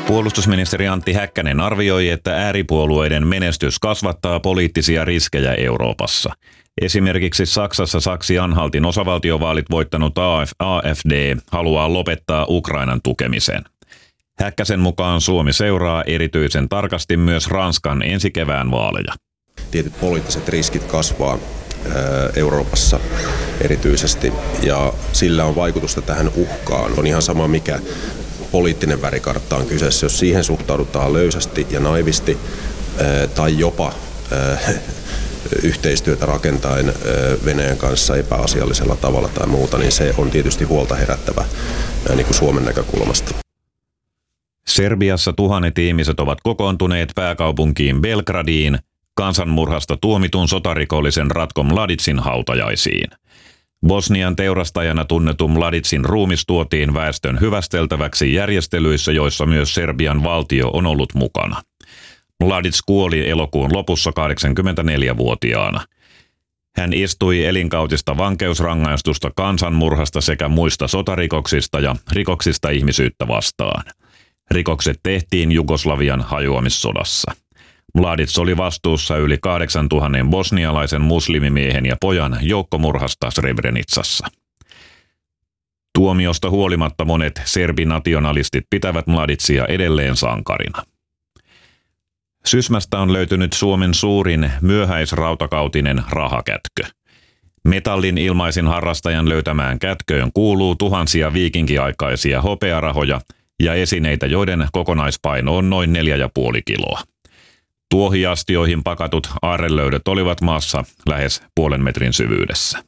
Puolustusministeri Antti Häkkänen arvioi, että ääripuolueiden menestys kasvattaa poliittisia riskejä Euroopassa. Esimerkiksi Saksassa Saksi-Anhaltin osavaltiovaalit voittanut AfD haluaa lopettaa Ukrainan tukemisen. Häkkäsen mukaan Suomi seuraa erityisen tarkasti myös Ranskan ensi kevään vaaleja. Tietyt poliittiset riskit kasvaa Euroopassa erityisesti ja sillä on vaikutusta tähän uhkaan. On ihan sama mikä poliittinen värikartta on kyseessä, jos siihen suhtaudutaan löysästi ja naivisti tai jopa yhteistyötä rakentaen Venäjän kanssa epäasiallisella tavalla tai muuta, niin se on tietysti huolta herättävä niin kuin Suomen näkökulmasta. Serbiassa tuhannet ihmiset ovat kokoontuneet pääkaupunkiin Belgradiin kansanmurhasta tuomitun sotarikollisen Ratko Mladicin hautajaisiin. Bosnian teurastajana tunnetun Mladicin ruumis tuotiin väestön hyvästeltäväksi järjestelyissä, joissa myös Serbian valtio on ollut mukana. Mladic kuoli elokuun lopussa 84-vuotiaana. Hän istui elinkautista vankeusrangaistusta kansanmurhasta sekä muista sotarikoksista ja rikoksista ihmisyyttä vastaan. Rikokset tehtiin Jugoslavian hajoamissodassa. Mladic oli vastuussa yli 8000 bosnialaisen muslimimiehen ja pojan joukkomurhasta Srebrenicassa. Tuomiosta huolimatta monet serbinationalistit pitävät Mladicia edelleen sankarina. Sysmästä on löytynyt Suomen suurin myöhäisrautakautinen rahakätkö. Metallin ilmaisin harrastajan löytämään kätköön kuuluu tuhansia viikinkiaikaisia hopearahoja ja esineitä, joiden kokonaispaino on noin 4,5 kiloa. Tuohiastioihin pakatut aarrelöydöt olivat maassa lähes 0,5 metrin syvyydessä.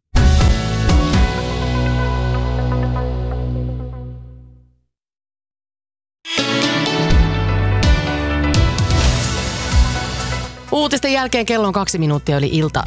Uutisten jälkeen kello on 2 minuuttia yli ilta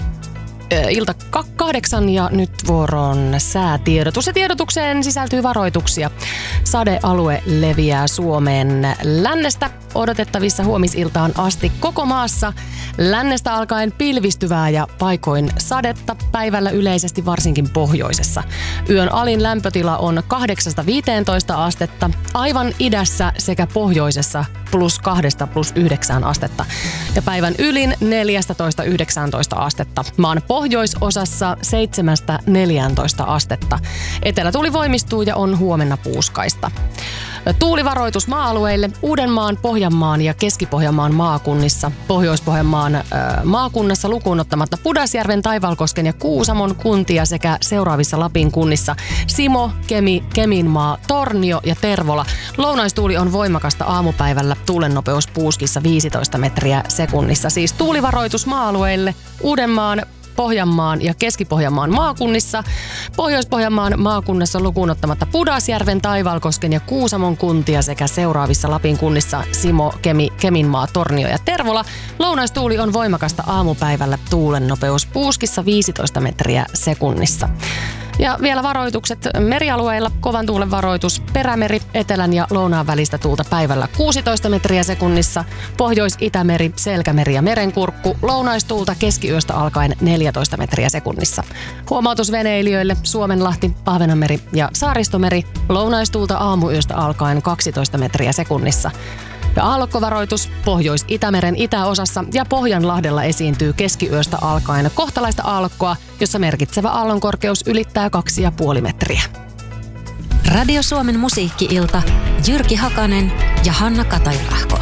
8 ja nyt vuoroon säätiedotus. Ja tiedotukseen sisältyy varoituksia. Sadealue leviää Suomeen lännestä odotettavissa huomisiltaan asti koko maassa. Lännestä alkaen pilvistyvää ja paikoin sadetta, päivällä yleisesti varsinkin pohjoisessa. Yön alin lämpötila on 8-15 astetta, aivan idässä sekä pohjoisessa +2–+9 astetta. Ja päivän ylin 14–19 astetta. Maan pohjoisosassa 7–14 astetta. Etelätuuli voimistuu ja on huomenna puuskaista. Tuulivaroitus maa-alueille Uudenmaan, Pohjanmaan ja Keski-Pohjanmaan maakunnissa. Pohjois-Pohjanmaan maakunnassa lukuun ottamatta Pudasjärven, Taivalkosken ja Kuusamon kuntia sekä seuraavissa Lapin kunnissa Simo, Kemi, Keminmaa, Tornio ja Tervola. Lounaistuuli on voimakasta aamupäivällä. Tuulen nopeus puuskissa 15 metriä sekunnissa. Siis tuulivaroitus maa-alueille Uudenmaan, Pohjanmaan ja Keski-Pohjanmaan maakunnissa. Pohjois-Pohjanmaan maakunnassa lukuun ottamatta Pudasjärven, Taivalkosken ja Kuusamon kuntia sekä seuraavissa Lapin kunnissa Simo, Kemi, Keminmaa, Tornio ja Tervola. Lounaistuuli on voimakasta aamupäivällä. Tuulen nopeus puuskissa 15 metriä sekunnissa. Ja vielä varoitukset merialueilla. Kovan tuulen varoitus Perämeri, etelän ja lounaan välistä tuulta päivällä 16 metriä sekunnissa. Pohjois-Itämeri, Selkämeri ja Merenkurkku. Lounaistuulta keskiyöstä alkaen 14 metriä sekunnissa. Huomautus veneilijöille Suomenlahti, Ahvenanmeri ja Saaristomeri. Lounaistuulta aamuyöstä alkaen 12 metriä sekunnissa. Ja aallokkovaroitus Pohjois-Itämeren itäosassa ja Pohjanlahdella esiintyy keskiyöstä alkaen kohtalaista aallokkoa, jossa merkitsevä aallonkorkeus ylittää 2,5 metriä. Radio Suomen musiikki-ilta. Jyrki Hakanen ja Hanna Katajärahko.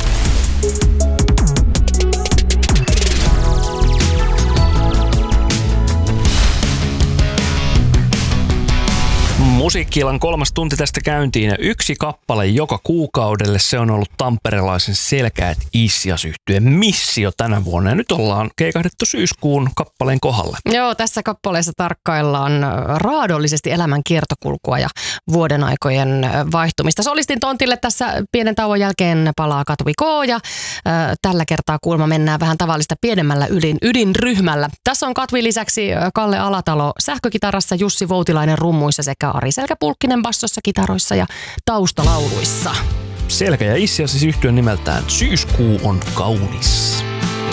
Musiikki-illan 3. tunti tästä käyntiin ja 1 kappale joka kuukaudelle. Se on ollut tamperelaisen Selkäät Issias-yhtyeen missio tänä vuonna. Ja nyt ollaan keikahdettu syyskuun kappaleen kohdalle. Joo, tässä kappaleessa tarkkaillaan raadollisesti elämän kiertokulkua ja vuodenaikojen vaihtumista. Solistin tontille tässä pienen tauon jälkeen palaa Katvi K. Ja tällä kertaa kuulemma mennään vähän tavallista pienemmällä ydinryhmällä. Tässä on Katvi lisäksi Kalle Alatalo sähkökitarassa, Jussi Voutilainen rummuissa sekä Ari Selkäpulkkinen bassossa, kitaroissa ja taustalauluissa. Selkä ja Issias siis yhtyön nimeltään Syyskuu on kaunis.